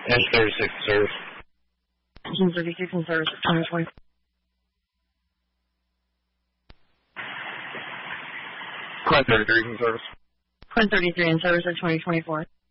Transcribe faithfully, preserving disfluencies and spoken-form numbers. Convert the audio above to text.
Engine thirty-six in service. Engine thirty-six in service at twenty twenty. Quinn thirty-three in service. Quinn thirty-three in service at twenty twenty-four.